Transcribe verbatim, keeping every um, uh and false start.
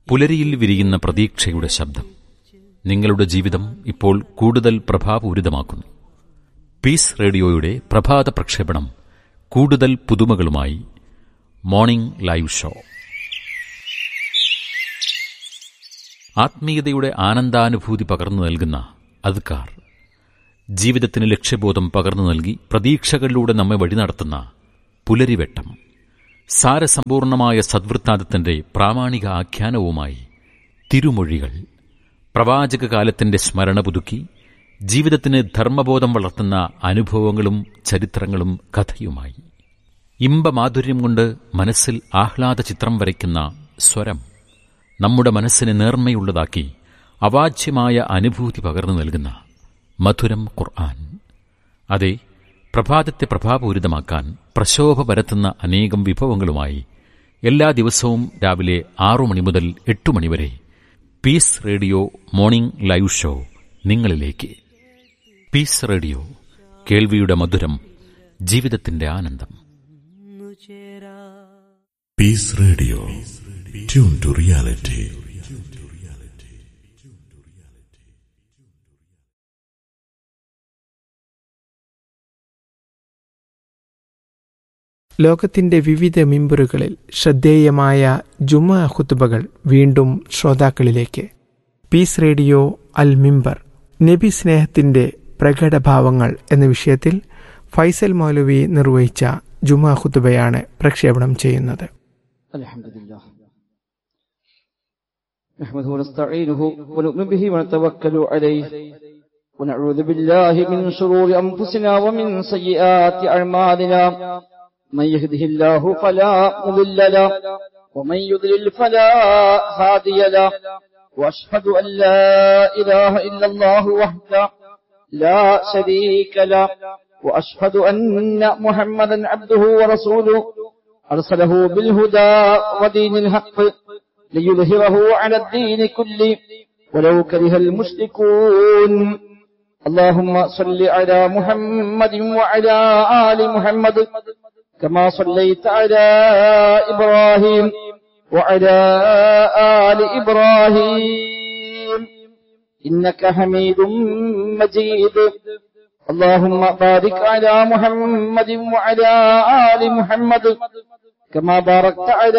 പുലരിയിൽ വിരിയുന്ന പ്രതീക്ഷയുടെ ശബ്ദം നിങ്ങളുടെ ജീവിതം ഇപ്പോൾ കൂടുതൽ പ്രഭാപൂരിതമാക്കുന്നു. പീസ് റേഡിയോയുടെ പ്രഭാത പ്രക്ഷേപണം കൂടുതൽ പുതുമകളുമായി മോർണിംഗ് ലൈവ് ഷോ. ആത്മീയതയുടെ ആനന്ദാനുഭൂതി പകർന്നു നൽകുന്ന അദ്കാർ, ജീവിതത്തിന് ലക്ഷ്യബോധം പകർന്നു നൽകി പ്രതീക്ഷകളിലൂടെ നമ്മെ വഴി നടത്തുന്ന പുലരിവെട്ടം, സാരസമ്പൂർണമായ സദ്വൃത്താന്തത്തിന്റെ പ്രാമാണിക ആഖ്യാനവുമായി തിരുമൊഴികൾ, പ്രവാചക കാലത്തിന്റെ സ്മരണ പുതുക്കി ജീവിതത്തിന് ധർമ്മബോധം വളർത്തുന്ന അനുഭവങ്ങളും ചരിത്രങ്ങളും കഥയുമായി ഇമ്പമാധുര്യം കൊണ്ട് മനസ്സിൽ ആഹ്ലാദ ചിത്രം വരയ്ക്കുന്ന സ്വരം, നമ്മുടെ മനസ്സിനെ നേർമ്മയുള്ളതാക്കി അവാച്യമായ അനുഭൂതി പകർന്നു നൽകുന്ന മധുരം ഖുർആൻ. അതെ, പ്രഭാതത്തെ പ്രഭാപൂരിതമാക്കാൻ പ്രശോഭ പരത്തുന്ന അനേകം വിഭവങ്ങളുമായി എല്ലാ ദിവസവും രാവിലെ ആറു മണി മുതൽ എട്ടു മണിവരെ piece radio morning live show നിങ്ങളിലേക്ക്. പീസ് റേഡിയോ, കേൾവിയുടെ മധുരം, ജീവിതത്തിന്റെ ആനന്ദം. Piece radio, tune to reality. ലോകത്തിന്റെ വിവിധ മിമ്പറുകളിൽ ശ്രദ്ധേയമായ ജുമാ ഖുതുബകൾ വീണ്ടും ശ്രോതാക്കളിലേക്ക്. പീസ് റേഡിയോ അൽ മിമ്പർ, നബി സ്നേഹത്തിന്റെ പ്രകടഭാവങ്ങൾ എന്ന വിഷയത്തിൽ ഫൈസൽ മൗലവി നിർവഹിച്ച ജുമാ ഖുതുബയാണ് പ്രക്ഷേപണം ചെയ്യുന്നത്. അൽഹംദുലില്ലാഹ് നഹ്മദുഹു വനസ്തഈനുഹു വനുഅ്മിനു ബിഹി വനതവക്കലു അലൈഹി വനഊദു ബില്ലാഹി മിൻ ശുറൂരി അൻഫുസിനാ വമിൻ സയ്യിആതി അഅ്മാലിനാ. من يهده الله فلا مضل له ومن يضلل فلا هادي له واشهد ان لا اله الا الله وحده لا شريك له واشهد ان محمدا عبده ورسوله ارسله بالهدى ودين الحق ليظهره على الدين كله ولو كره المشركون. اللهم صل على محمد وعلى آل محمد كما صليت على إبراهيم وعلى آل إبراهيم إنك حميد مجيد. اللهم بارك على محمد وعلى آل محمد كما باركت على